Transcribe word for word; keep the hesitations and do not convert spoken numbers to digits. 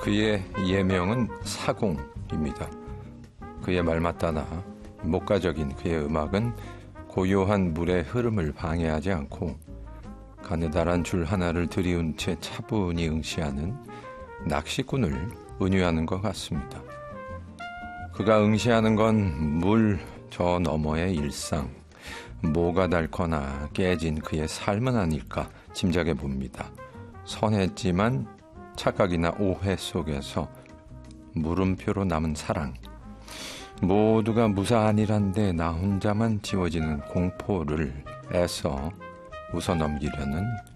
그의 예명은 사공입니다. 그의 말맞다나 목가적인 그의 음악은 고요한 물의 흐름을 방해하지 않고 가느다란 줄 하나를 들이운 채 차분히 응시하는 낚시꾼을 은유하는 것 같습니다. 그가 응시하는 건 물 저 너머의 일상, 모가 닳거나 깨진 그의 삶은 아닐까 짐작해 봅니다. 선했지만 착각이나 오해 속에서 물음표로 남은 사랑, 모두가 무사안이란데 나 혼자만 지워지는 공포를 애써 웃어넘기려는